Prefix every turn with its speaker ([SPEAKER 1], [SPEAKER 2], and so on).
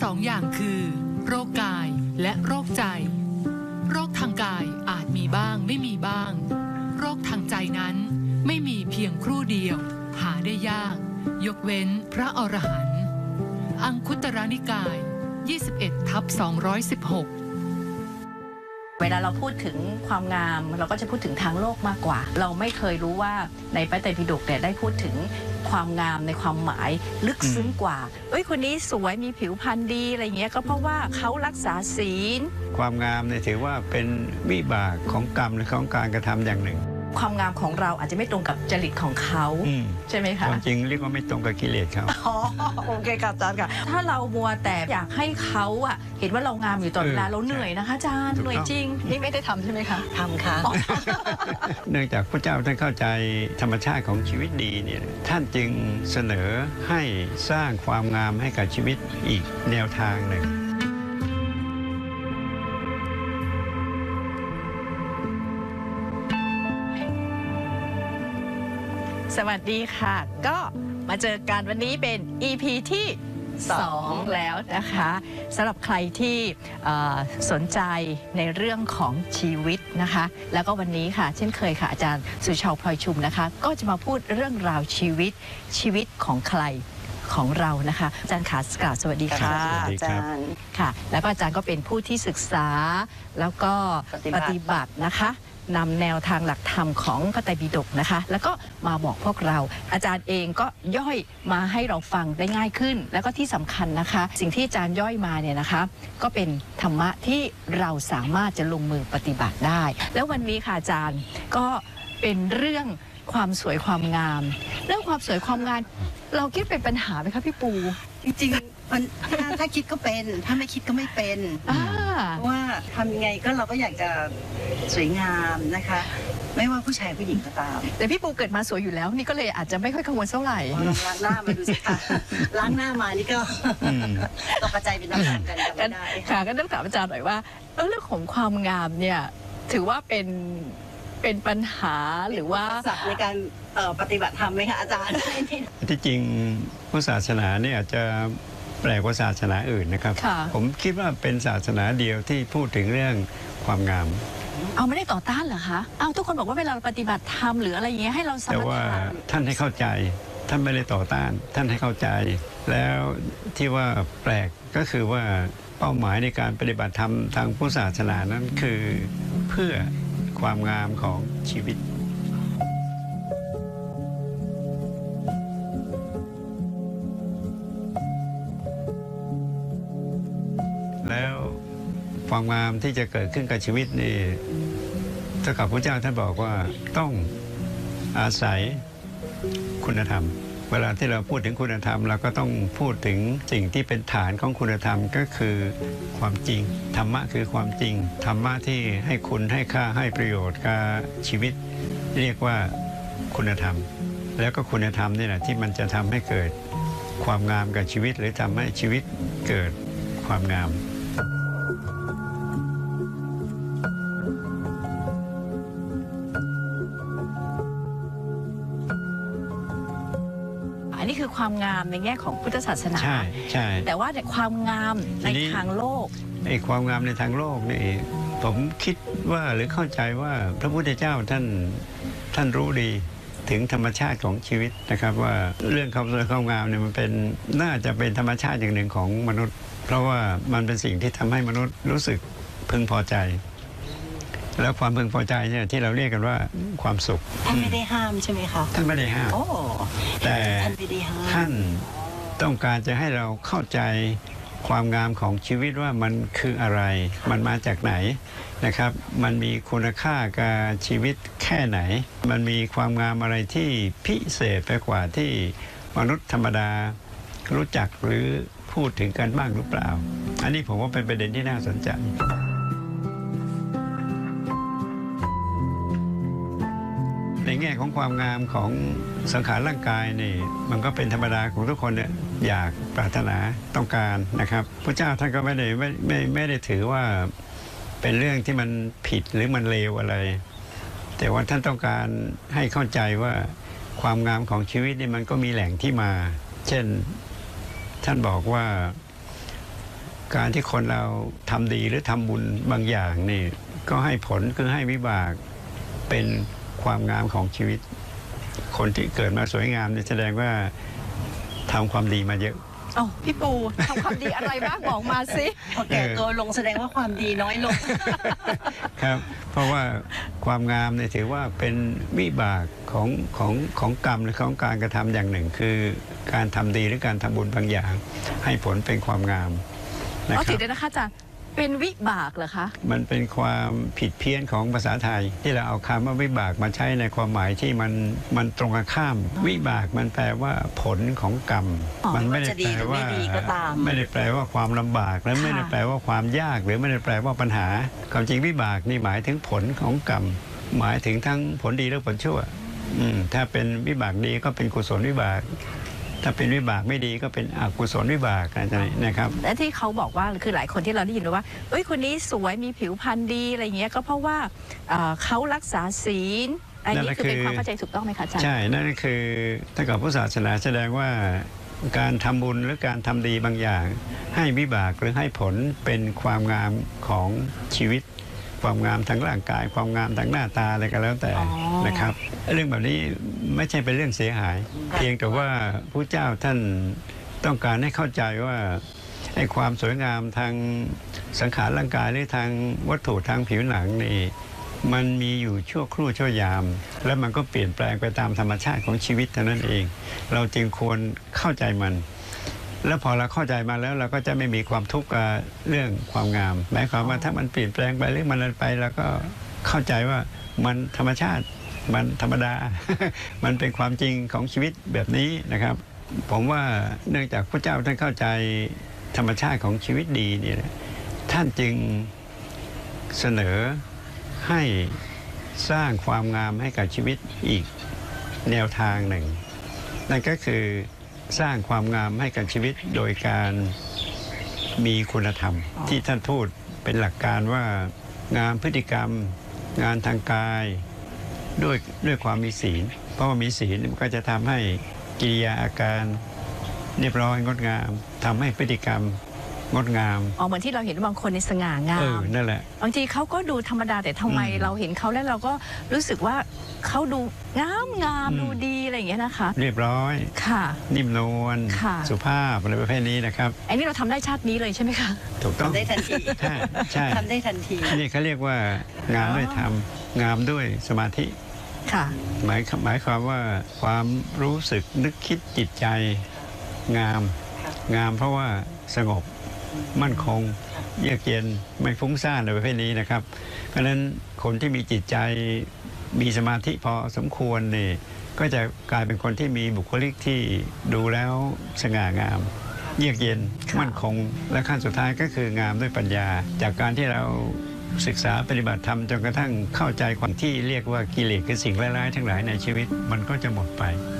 [SPEAKER 1] องอย่างคือโรคกายและโรคใจโรคทางกายอาจมีบ้างไม่มีบ้างโรคทางใจนั้นไม่มีเพียงครู่เดียวหาได้ยากยกเว้นพระอรหันต์อังคุตรนิกาย 21/216
[SPEAKER 2] เวลาเราพูดถึงความงามเราก็จะพูดถึงทางโลกมากกว่าเราไม่เคยรู้ว่าในพระไตรปิฎกเนี่ยได้พูดถึงความงามในความหมายลึกซึ้งกว่าคนนี้สวยมีผิวพรรณดีอะไรเงี้ยก็เพราะว่าเขารักษาศีล
[SPEAKER 3] ความงามเนี่ยถือว่าเป็นวิบากของกรรมหรือของการกระทำอย่างหนึ่ง
[SPEAKER 2] ความงามของเราอาจจะไม่ตรงกับจริตของเขาใช่ไหมคะ
[SPEAKER 3] ความจริงเรียกว่าไม่ตรงกับกิเลสเขา
[SPEAKER 2] โอเคครับอาจารย์ค่ะถ้าเรามัวแต่อยากให้เขาเห็นว่าเรางามอยู่ตลอดเวลาเราเหนื่อยนะคะอาจารย์เหนื่อยจริงนี่ไม่ได้ทำใช่ไหมคะทำค่ะ
[SPEAKER 3] เนื่องจากพระเจ้าท่านเข้าใจธรรมชาติของชีวิตดีเนี่ยท่านจึงเสนอให้สร้างความงามให้กับชีวิตอีกแนวทางหนึ่ง
[SPEAKER 2] สวัสดีค่ะก็มาเจอกันวันนี้เป็น EP ที่2แล้วนะคะสำหรับใครที่สนใจในเรื่องของชีวิตนะคะแล้วก็วันนี้ค่ะเช่นเคยค่ะอาจารย์สุชาวพลอยชุมนะคะก็จะมาพูดเรื่องราวชีวิตของใครของเรานะคะอาจารย์ขากราบสวัสดีค่ะ
[SPEAKER 3] อาจารย์
[SPEAKER 2] ค่ะแล้วก็อาจารย์ก็เป็นผู้ที่ศึกษาแล้วก็ปฏิบัตินะคะนำแนวทางหลักธรรมของพระไตรปิฎกนะคะแล้วก็มาบอกพวกเราอาจารย์เองก็ย่อยมาให้เราฟังได้ง่ายขึ้นแล้วก็ที่สำคัญนะคะสิ่งที่อาจารย์ย่อยมาเนี่ยนะคะก็เป็นธรรมะที่เราสามารถจะลงมือปฏิบัติได้แล้ววันนี้ค่ะอาจารย์ก็เป็นเรื่องความสวยความงามเรื่องความสวยความงามเราคิดเป็นปัญหาไหมคะพี่ปู
[SPEAKER 4] จริงๆมันถ้าคิดก็เป็นถ้าไม่คิดก็ไม่เป็นเพราะว่าทำยังไงก็เราก็อยากจะสวยงามนะคะไม่ว่าผู้ชายผู้หญิงก็ตาม
[SPEAKER 2] แต่พี่ปูเกิดมาสวยอยู่แล้วนี่ก็เลยอาจจะไม่ค่อยกังวลเท่าไหร่
[SPEAKER 4] ล้างหน้ามาดูสิค่ะล้างหน้ามานี่ก็ตกใจเป็นน้ำตาลกันไม่ได้
[SPEAKER 2] ค่ะก็ต้องถามอาจารย์หน่อยว่าเรื่องของความงามเนี่ยถือว่าเป็นปัญหาหรือว่า
[SPEAKER 4] ศักดิ์ในการปฏิบัติธรรมไหมคะอาจารย์
[SPEAKER 3] ที่จริงพุทธศาสนาเนี่ยอาจจะแปลกกว่าศาสนาอื่นนะครับผมคิดว่าเป็นศาสนาเดียวที่พูดถึงเรื่องความงาม
[SPEAKER 2] เอาไม่ได้ต่อต้านเหรอคะเอาทุกคนบอกว่าเวลาเราปฏิบัติธรรมหรืออะไรอย่างเงี้ยให้เราสมถะ
[SPEAKER 3] แต่ว่าท่านให้เข้าใจท่านไม่ได้ต่อต้านท่านให้เข้าใจแล้วที่ว่าแปลกก็คือว่าเป้าหมายในการปฏิบัติธรรมทางพุทธศาสนานั้นคือเพื่อความงามของชีวิตแล้วความงามที่จะเกิดขึ้นกับชีวิตนี่เจ้าข้าพระเจ้าท่านบอกว่าต้องอาศัยคุณธรรมเวลาที่เราพูดถึงคุณธรรมเราก็ต้องพูดถึงสิ่งที่เป็นฐานของคุณธรรมก็คือความจริงธรรมะคือความจริงธรรมะที่ให้คุณให้ค่าให้ประโยชน์กับชีวิตเรียกว่าคุณธรรมแล้วก็คุณธรรมนี่แหละที่มันจะทำให้เกิดความงามกับชีวิตหรือทำให้ชีวิตเกิดความงาม
[SPEAKER 2] นี่คือความงามในแง่ของพุทธศาสนา
[SPEAKER 3] ใช่
[SPEAKER 2] แต่ว่าในความงามในทางโลก
[SPEAKER 3] ความงามในทางโลกนี่ผมคิดว่าหรือเข้าใจว่าพระพุทธเจ้าท่านรู้ดีถึงธรรมชาติของชีวิตนะครับว่าเรื่องความสวยความงามเนี่ยมันเป็นน่าจะเป็นธรรมชาติอย่างหนึ่งของมนุษย์เพราะว่ามันเป็นสิ่งที่ทำให้มนุษย์รู้สึกพึงพอใจแล้วความพึงพอใจเนี่ยที่เราเรียกกันว่าความสุข
[SPEAKER 4] ท่านไม่ได้ห้ามใช่ไหมคะ
[SPEAKER 3] ท่านไม่ได้ห้ามแต่ท่านต้องการจะให้เราเข้าใจความงามของชีวิตว่ามันคืออะไรมันมาจากไหนนะครับมันมีคุณค่ากับชีวิตแค่ไหนมันมีความงามอะไรที่พิเศษไปกว่าที่มนุษย์ธรรมดารู้จักหรือพูดถึงกันบ้างหรือเปล่าอันนี้ผมว่าเป็นประเด็นที่น่าสนใจในแง่ของความงามของสังขารร่างกายนี่มันก็เป็นธรรมดาของทุกคนเนี่ยอยากปรารถนาต้องการนะครับพระเจ้าท่านก็ไม่ได้ถือว่าเป็นเรื่องที่มันผิดหรือมันเลวอะไรแต่ว่าท่านต้องการให้เข้าใจว่าความงามของชีวิตนี่มันก็มีแหล่งที่มาเช่นท่านบอกว่าการที่คนเราทำดีหรือทำบุญบางอย่างนี่ก็ให้ผลคือให้วิบากเป็นความงามของชีวิต คนที่เกิดมาสวยงามนี่แสดงว่าทำความดีมาเยอะ
[SPEAKER 2] อ๋อพี่ปูทำความดีอะไรบ้างบอกมาสิ
[SPEAKER 4] พอแก่ตัวลงแสดงว่าความดีน้อยลง
[SPEAKER 3] ครับเพราะว่าความงามเนี่ยถือว่าเป็นวิบากของกรรมหรือของการกระทำอย่างหนึ่ง คือการทำดีหรือการทำบุญบางอย่าง ให้ผลเป็นความงามนะ
[SPEAKER 2] อ๋อ
[SPEAKER 3] ครั
[SPEAKER 2] ถื
[SPEAKER 3] บ
[SPEAKER 2] อได้นะคะอาจารย์เป็นวิบากเหรอคะ
[SPEAKER 3] มันเป็นความผิดเพี้ยนของภาษาไทย ที่เราเอาคำว่าวิบากมาใช้ในความหมายที่มันตรงกันข้าม วิบากมันแปลว่าผลของกรรม มันไม่ได้แปลว่า
[SPEAKER 4] จะดีหรือไม่ดีก็ตาม
[SPEAKER 3] ไม่ได้แปลว่าความลำบากและไม่ได้แปลว่าความยากหรือไม่ได้แปลว่าปัญหาความจริงวิบากนี่หมายถึงผลของกรรม หมายถึงทั้งผลดีและผลชั่วถ้าเป็นวิบากดีก็เป็นกุศลวิบากถ้าเป็นวิบากไม่ดีก็เป็นอกุศลวิบากนะครับ
[SPEAKER 2] และที่เขาบอกว่าคือหลายคนที่เราได้ยินว่าเอ้ยคนนี้สวยมีผิวพรรณดีอะไรเงี้ยก็เพราะว่าเขารักษาศีลอันนี้คือเป็นความเข้าใจถูกต้องไหมคะอาจารย์
[SPEAKER 3] ใช่นั่นก็คือถ้ากับพุทธศาสนาแสดงว่าการทำบุญหรือการทำดีบางอย่าง ให้วิบากหรือให้ผลเป็นความงามของชีวิต ความงามทางร่างกาย ความงามทางหน้าตาอะไรก็แล้วแต่นะครับเรื่องแบบนี้ไม่ใช่เป็นเรื่องเสียหาย เพียงแต่ว่าพระเจ้าท่านต้องการให้เข้าใจว่าไอ้ความสวยงามทางสังขารร่างกายหรือทางวัตถุทางผิวหนังนี่มันมีอยู่ชั่วครู่ชั่วยาม แล้วมันก็เปลี่ยนแปลงไปตามธรรมชาติของชีวิตเท่านั้นเอง เราจึงควรเข้าใจมัน แล้วพอเราเข้าใจมาแล้วเราก็จะไม่มีความทุกข์กับเรื่องความงามหมายความว่าถ้ามันเปลี่ยนแปลงไปหรือมันอะไรไปเราก็เข้าใจว่ามันธรรมชาติมันธรรมดา มันเป็นความจริงของชีวิตแบบนี้นะครับ ผมว่าเนื่องจากพระเจ้าท่านเข้าใจธรรมชาติของชีวิตดีนี่แหละท่านจึงเสนอให้สร้างความงามให้กับชีวิตอีกแนวทางหนึ่งนั่นก็คือสร้างความงามให้กับชีวิตโดยการมีคุณธรรมที่ท่านพูดเป็นหลักการว่างานพฤติกรรมงานทางกายด้วยความมีศีลเพราะว่ามีศีลก็จะทำให้กิริยาอาการเรียบร้อยงดงามทำให้พฤติกรรมงดงาม
[SPEAKER 2] เหมือนที่เราเห็นบางคนในสง่างาม
[SPEAKER 3] นั่นแหละ
[SPEAKER 2] บางทีเขาก็ดูธรรมดาแต่ทำไมเราเห็นเขาแล้วเราก็รู้สึกว่าเขาดูงามดูดีอะไรอย่างเงี้ยนะคะ
[SPEAKER 3] เรียบร้อย
[SPEAKER 2] ค่ะ
[SPEAKER 3] นิ่มนวลสุภาพอะไรประเภทนี้นะครับ
[SPEAKER 2] อันนี้เราทำได้ชาตินี้เลยใช่ไหมคะ
[SPEAKER 3] ถูกต้อง
[SPEAKER 4] ทำได้ทันที
[SPEAKER 3] ใช่
[SPEAKER 4] ทำได้ทันที
[SPEAKER 3] นี่เขาเรียกว่างามด้วยธรรมงามด้วยสมาธิ
[SPEAKER 2] ค่ะ
[SPEAKER 3] หมายความว่าความรู้สึกนึกคิดจิตใจงามเพราะว่าสงบมั่นคงเยือกเย็นไม่ฟุ้งซ่านในประเภทนี้นะครับเพราะฉะนั้นคนที่มีจิตใจมีสมาธิพอสมควรนี่ก็จะกลายเป็นคนที่มีบุคลิกที่ดูแล้วสง่างามเยือกเย็นมั่นคงและขั้นสุดท้ายก็คืองามด้วยปัญญาจากการที่เราศึกษาปฏิบัติธรรมจนกระทั่งเข้าใจความที่เรียกว่ากิเลสคือสิ่งร้ายๆทั้งหลายในชีวิตมันก็จะหมดไป